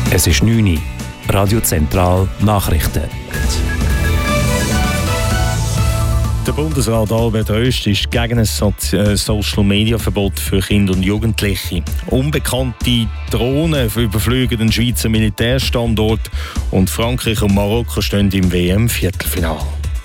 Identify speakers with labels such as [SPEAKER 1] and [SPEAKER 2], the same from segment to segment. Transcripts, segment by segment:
[SPEAKER 1] Es ist 9 Uhr. Radio Zentral Nachrichten.
[SPEAKER 2] Der Bundesrat Albert Röst ist gegen ein Social-Media-Verbot für Kinder und Jugendliche. Unbekannte Drohnen überfliegen den Schweizer Militärstandort und Frankreich und Marokko stehen im WM-Viertelfinale.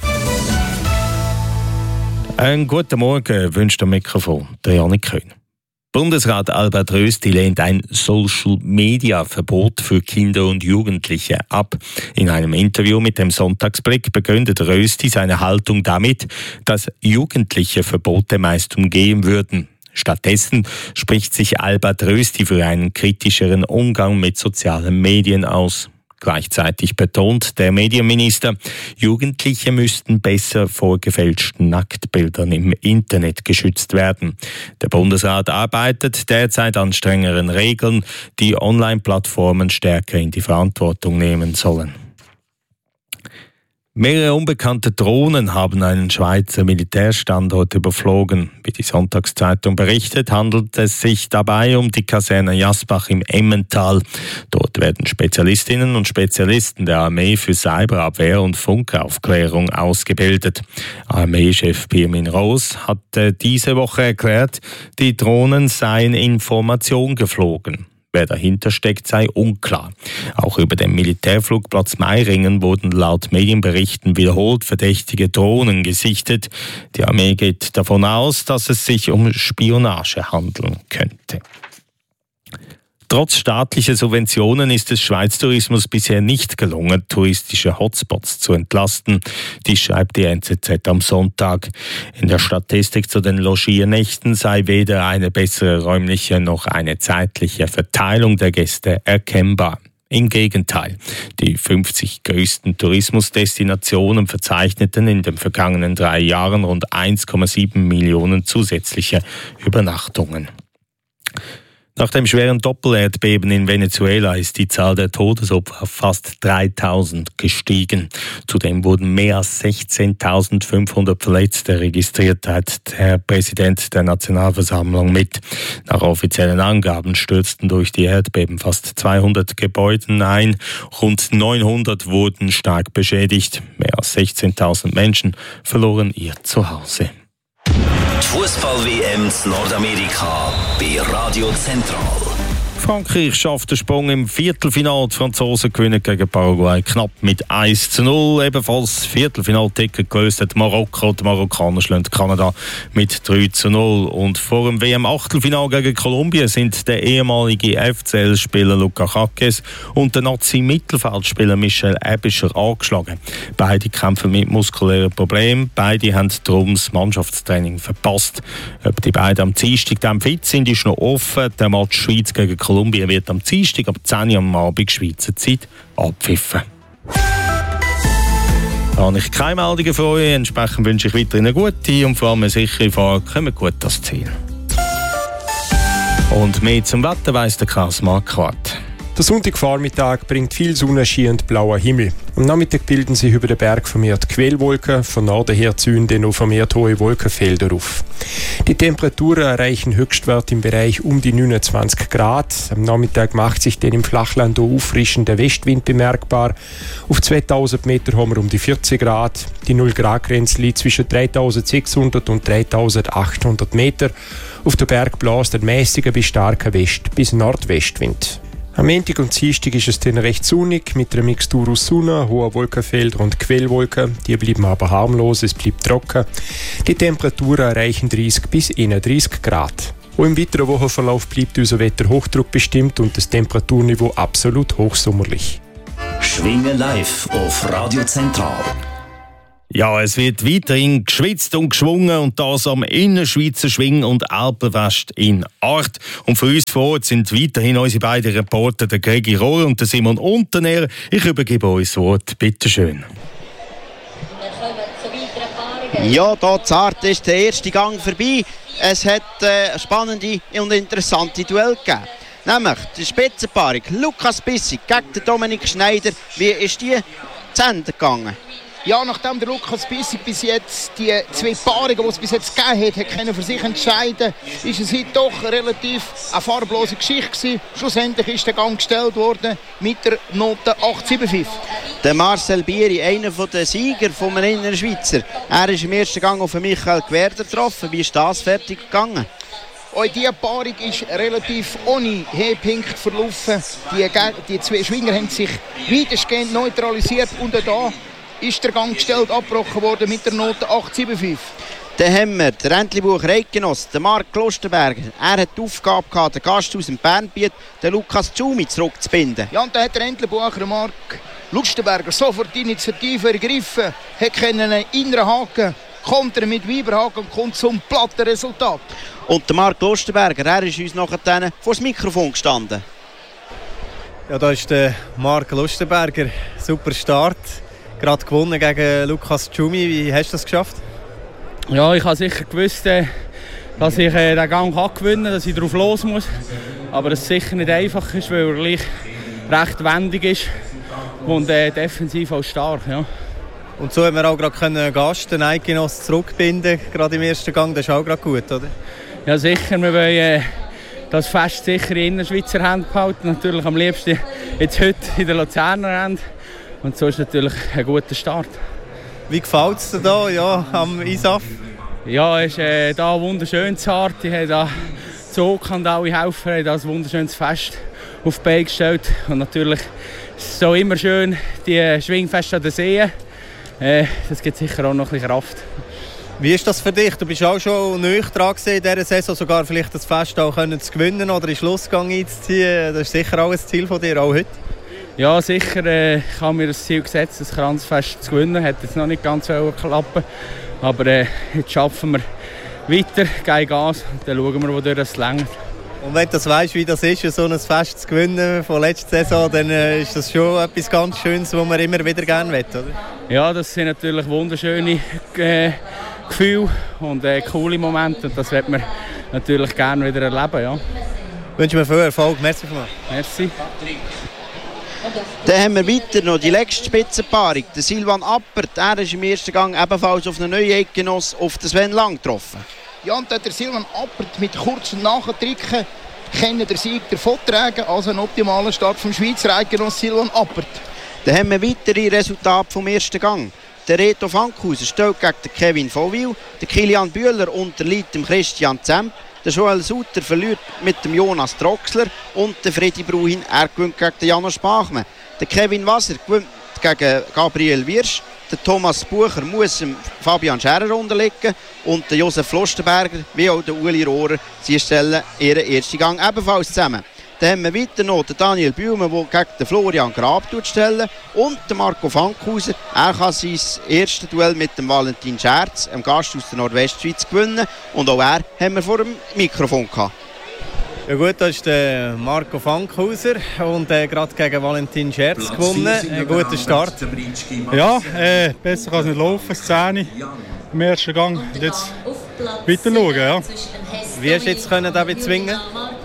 [SPEAKER 2] Einen guten Morgen wünscht am Mikrofon der Janik Köhn. Bundesrat Albert Rösti lehnt ein Social-Media-Verbot für Kinder und Jugendliche ab. In einem Interview mit dem Sonntagsblick begründet Rösti seine Haltung damit, dass Jugendliche Verbote meist umgehen würden. Stattdessen spricht sich Albert Rösti für einen kritischeren Umgang mit sozialen Medien aus. Gleichzeitig betont der Medienminister, Jugendliche müssten besser vor gefälschten Nacktbildern im Internet geschützt werden. Der Bundesrat arbeitet derzeit an strengeren Regeln, die Online-Plattformen stärker in die Verantwortung nehmen sollen. Mehrere unbekannte Drohnen haben einen Schweizer Militärstandort überflogen. Wie die Sonntagszeitung berichtet, handelt es sich dabei um die Kaserne Jasbach im Emmental. Dort werden Spezialistinnen und Spezialisten der Armee für Cyberabwehr und Funkaufklärung ausgebildet. Armeechef Pirmin Roos hat diese Woche erklärt, die Drohnen seien in Formation geflogen. Wer dahinter steckt, sei unklar. Auch über dem Militärflugplatz Meiringen wurden laut Medienberichten wiederholt verdächtige Drohnen gesichtet. Die Armee geht davon aus, dass es sich um Spionage handeln könnte. Trotz staatlicher Subventionen ist es Schweiz Tourismus bisher nicht gelungen, touristische Hotspots zu entlasten. Dies schreibt die NZZ am Sonntag. In der Statistik zu den Logiernächten sei weder eine bessere räumliche noch eine zeitliche Verteilung der Gäste erkennbar. Im Gegenteil, die 50 größten Tourismusdestinationen verzeichneten in den vergangenen 3 Jahren rund 1,7 Millionen zusätzliche Übernachtungen. Nach dem schweren Doppelerdbeben in Venezuela ist die Zahl der Todesopfer auf fast 3.000 gestiegen. Zudem wurden mehr als 16.500 Verletzte registriert, teilt der Präsident der Nationalversammlung mit. Nach offiziellen Angaben stürzten durch die Erdbeben fast 200 Gebäude ein. Rund 900 wurden stark beschädigt. Mehr als 16.000 Menschen verloren ihr Zuhause.
[SPEAKER 1] Die Fußball-WM in Nordamerika bei Radio Zentral.
[SPEAKER 2] Frankreich schafft den Sprung im Viertelfinale. Die Franzosen gewinnen gegen Paraguay knapp mit 1:0. Ebenfalls Viertelfinalticket gelöst hat Marokko. Die Marokkaner schlagen Kanada mit 3:0. Und vor dem WM-Achtelfinale gegen Kolumbien sind der ehemalige FCL-Spieler Luca Jaques und der Nazi-Mittelfeldspieler Michel Aebischer angeschlagen. Beide kämpfen mit muskulären Problemen. Beide haben darum das Mannschaftstraining verpasst. Ob die beiden am Dienstag dann fit sind, ist noch offen. Der Match Schweiz gegen Kolumbien wird am Dienstag ab 10 Uhr am Abend Schweizer Zeit abpfiffen. Da habe ich keine Meldungen für euch. Entsprechend wünsche ich weiterhin eine gute und vor allem eine sichere Fahrt. Kommt gut das Ziel. Und mehr zum Wetter weiss der Klaus Marquardt.
[SPEAKER 3] Der Sonntagvormittag bringt viel Sonnenschein und blauer Himmel. Am Nachmittag bilden sich über den Berg vermehrt Quellwolken, von Norden her ziehen dann noch vermehrt hohe Wolkenfelder auf. Die Temperaturen erreichen Höchstwerte im Bereich um die 29 Grad. Am Nachmittag macht sich dann im Flachland auch auffrischender Westwind bemerkbar. Auf 2000 Meter haben wir um die 40 Grad. Die 0-Grad-Grenze liegt zwischen 3600 und 3800 Meter. Auf der Berg bläst ein mäßiger bis starker West- bis Nordwestwind. Am Montag und Dienstag ist es dann recht sonnig, mit einer Mixtur aus Sonne, hohen Wolkenfeldern und Quellwolken. Die bleiben aber harmlos, es bleibt trocken. Die Temperaturen erreichen 30 bis 31 Grad. Auch im weiteren Wochenverlauf bleibt unser Wetter Hochdruck bestimmt und das Temperaturniveau absolut hochsommerlich.
[SPEAKER 1] Schwingen live auf Radio Zentral.
[SPEAKER 2] Ja, es wird weiterhin geschwitzt und geschwungen und das am Innerschweizer Schwing- und Alpenfest in Art. Und für uns vor Ort sind weiterhin unsere beiden Reporter, der Gregi Rohr und der Simon Unternäher. Ich übergebe euch das Wort. Bitte schön.
[SPEAKER 4] Ja, hier in Art ist der erste Gang vorbei. Es hat spannende und interessante Duelle gegeben. Nämlich die Spitzenpaarung Lukas Bissig gegen Dominik Schneider. Wie ist die zu Ende gegangen?
[SPEAKER 5] Ja, nachdem der Lukas Bissig bis jetzt die 2 Paarungen, die es bis jetzt gegeben hat, können für sich entscheiden, ist es heute doch relativ eine farblose Geschichte gewesen. Schlussendlich ist der Gang gestellt worden mit der Note 8,75.
[SPEAKER 4] Der Marcel Bieri, einer der Sieger vom Innerschweizer. Er ist im ersten Gang auf Michael Gwerder getroffen. Wie ist das fertig gegangen?
[SPEAKER 5] Auch diese Paarung ist relativ ohne Höhepunkt verlaufen. Die 2 Schwinger haben sich weitestgehend neutralisiert und da ist der Gang gestellt, abgebrochen worden mit der Note 8,75.
[SPEAKER 4] Dann haben wir den Entlebucher Eidgenoss, den Marc Klosterberger. Er hat die Aufgabe gehabt, den Gast aus dem Bernbiet, den Lukas Tschumi, zurückzubinden.
[SPEAKER 5] Ja, und da hat der Entlebucher Marc Klosterberger sofort die Initiative ergriffen, hat einen inneren Haken kontern mit Weiberhaken und kommt zum platten Resultat.
[SPEAKER 4] Und der Marc Klosterberger, er ist uns nachher vor das Mikrofon gestanden.
[SPEAKER 6] Ja, da ist der Marc Klosterberger. Super Start. Gerade gewonnen gegen Lukas Tschumi. Wie hast du das geschafft?
[SPEAKER 7] Ja, ich habe sicher gewusst, dass ich den Gang gewinnen kann, dass ich drauf los muss. Aber es sicher nicht einfach ist, weil er gleich recht wendig ist und defensiv auch stark. Ja.
[SPEAKER 6] Und so haben wir auch gerade einen Gast, den Eidgenoss, zurückbinden, gerade im ersten Gang. Das ist auch gerade gut, oder?
[SPEAKER 7] Ja, sicher. Wir wollen das Fest sicher in Innerschweizer Hand behalten. Natürlich am liebsten jetzt heute in der Luzerner Hand. Und so ist natürlich ein guter Start.
[SPEAKER 6] Wie gefällt es dir da ja, am ISAF?
[SPEAKER 7] Ja, es ist da wunderschön zart. Ich habe da Zug und alle Helfer haben da ein wunderschönes Fest auf die Beine gestellt. Und natürlich ist es so immer schön, die Schwingfeste an den Seen. Das gibt sicher auch noch ein bisschen Kraft.
[SPEAKER 6] Wie ist das für dich? Du bist auch schon nahe dran in dieser Saison, sogar vielleicht das Fest auch zu gewinnen oder in Schlussgang einzuziehen. Das ist sicher auch ein Ziel von dir, auch heute?
[SPEAKER 7] Ja, sicher. Ich habe mir das Ziel gesetzt, das Kranzfest zu gewinnen. Hat jetzt noch nicht ganz klappen. Aber jetzt schaffen wir weiter, geben Gas und dann schauen wir, wodurch es reicht.
[SPEAKER 6] Und wenn du weißt, wie das ist, so ein Fest zu gewinnen von letzter Saison, dann ist das schon etwas ganz Schönes, was man immer wieder gerne will, oder?
[SPEAKER 7] Ja, das sind natürlich wunderschöne Gefühle und coole Momente. Und das wird man natürlich gerne wieder erleben. Ja.
[SPEAKER 6] Ich wünsche mir viel Erfolg. Merci vielmals.
[SPEAKER 7] Merci.
[SPEAKER 4] Dann haben wir weiter noch die letzte Spitzenpaarung. Der Silvan Appert, er ist im ersten Gang ebenfalls auf einen neuen Eidgenoss, auf den Sven Lang getroffen.
[SPEAKER 5] Ja, und der Silvan Appert mit kurzen Nachtricken kann den Sieg davontragen. Also ein optimaler Start vom Schweizer Eidgenoss Silvan Appert.
[SPEAKER 4] Dann haben wir weitere Resultate vom ersten Gang. Der Reto Fankhauser steht gegen den Kevin Vowil. Der Kilian Bühler unterliegt dem Christian Zemp. Der Joel Sutter verliert mit dem Jonas Troxler. Und der Freddy Bruhin, er gewinnt gegen den Janos Bachmann. Der Kevin Wasser gewinnt gegen Gabriel Wirsch. Der Thomas Bucher muss dem Fabian Scherer unterliegen. Und der Josef Flostenberger wie auch der Uli Rohrer, sie stellen ihren ersten Gang ebenfalls zusammen. Dann haben wir weiter noch den Daniel Bühlmann, der gegen den Florian Grab stellen. Und den Marco Fankhauser. Er kann sein erstes Duell mit dem Valentin Scherz, einem Gast aus der Nordwestschweiz, gewinnen. Und auch er haben wir vor dem Mikrofon gehabt.
[SPEAKER 6] Ja gut, da ist der Marco Fankhauser und gerade gegen Valentin Scherz gewonnen. Ein guter Start.
[SPEAKER 8] Ja, besser kann es nicht laufen, das 10 im ersten Gang. Und jetzt weiter schauen. Ja.
[SPEAKER 6] Wie hast du jetzt den bezwingen?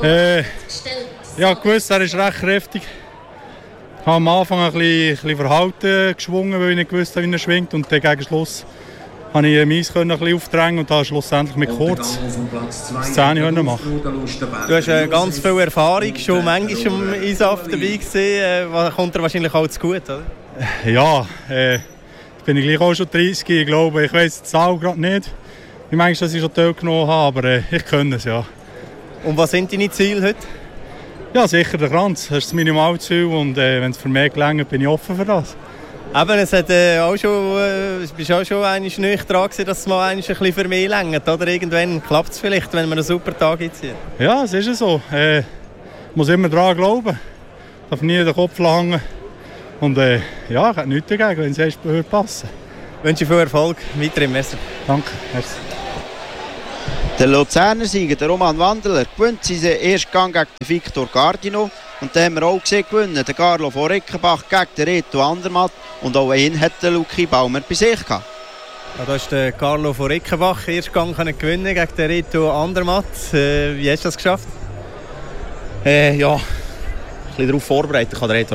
[SPEAKER 8] Ja, gewusst, er ist recht kräftig. Ich habe am Anfang ein bisschen Verhalten geschwungen, weil ich nicht gewusst habe, wie er schwingt. Und dann gegen Schluss konnte ich meins ein bisschen aufdrängen und habe schlussendlich mit kurz das 10 machen.
[SPEAKER 6] Du hast ganz viel Erfahrung, schon manchmal im ISAF dabei gewesen. Kommt dir wahrscheinlich auch zu gut, oder?
[SPEAKER 8] Ja, bin ich gleich auch schon 30. Ich glaube, ich weiss die Zahl gerade nicht, wie manchmal ich schon teilgenommen habe, aber ich kann es, ja.
[SPEAKER 6] Und was sind deine Ziele heute?
[SPEAKER 8] Ja, sicher der Kranz. Das ist das Minimalziel und wenn es für mich gelangt, bin ich offen für das.
[SPEAKER 6] Aber es hat auch schon, bist auch schon einmal nicht dran gewesen, dass es mal ein bisschen für mich reicht, oder? Irgendwann klappt es vielleicht, wenn man einen super Tag einzieht.
[SPEAKER 8] Ja, es ist so. Ich muss immer daran glauben. Ich darf nie den Kopf hängen. Und ja, ich habe nichts dagegen, wenn es erst passen.
[SPEAKER 6] Ich wünsche viel Erfolg. Weiter im Messer.
[SPEAKER 8] Danke. Merci.
[SPEAKER 4] Der Luzerner Sieger, der Roman Wandeler, gewinnt seinen ersten Gang gegen den Victor Gardino. Und den haben wir auch gesehen gewinnen, der Carlo von Reckenbach gegen den Reto Andermatt. Und auch ihn hat der Luki Baumer bei sich gehabt.
[SPEAKER 6] Ja, da ist der Carlo von Reckenbach, ersten Gang gewinnen gegen den Reto Andermatt. Wie hast du das geschafft?
[SPEAKER 9] Ja, ein bisschen darauf vorbereitet. Ich habe den Reto